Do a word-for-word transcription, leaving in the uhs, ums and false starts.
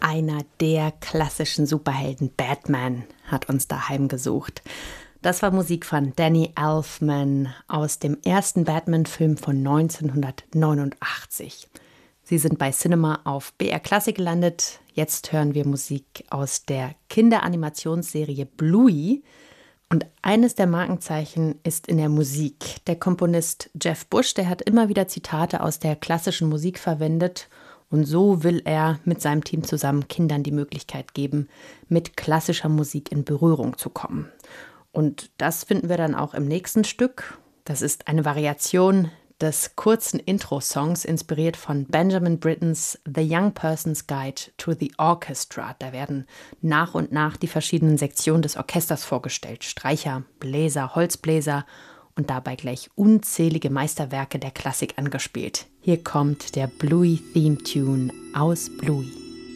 Einer der klassischen Superhelden, Batman, hat uns daheim gesucht. Das war Musik von Danny Elfman aus dem ersten Batman-Film von neunzehnhundertneunundachtzig. Sie sind bei Cinema auf B R Classic gelandet. Jetzt hören wir Musik aus der Kinderanimationsserie Bluey. Und eines der Markenzeichen ist in der Musik. Der Komponist Jeff Bush, der hat immer wieder Zitate aus der klassischen Musik verwendet. Und so will er mit seinem Team zusammen Kindern die Möglichkeit geben, mit klassischer Musik in Berührung zu kommen. Und das finden wir dann auch im nächsten Stück. Das ist eine Variation des kurzen Intro-Songs, inspiriert von Benjamin Brittens The Young Person's Guide to the Orchestra. Da werden nach und nach die verschiedenen Sektionen des Orchesters vorgestellt. Streicher, Bläser, Holzbläser und dabei gleich unzählige Meisterwerke der Klassik angespielt. Hier kommt der Bluey Theme Tune aus Bluey.